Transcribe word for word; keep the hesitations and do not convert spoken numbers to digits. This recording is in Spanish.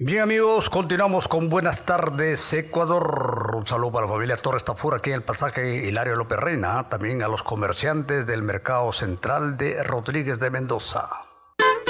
Bien amigos, continuamos con Buenas tardes Ecuador. Un saludo para la familia Torres Tafur aquí en el pasaje Hilario López Reina, también a los comerciantes del mercado central de Rodríguez de Mendoza.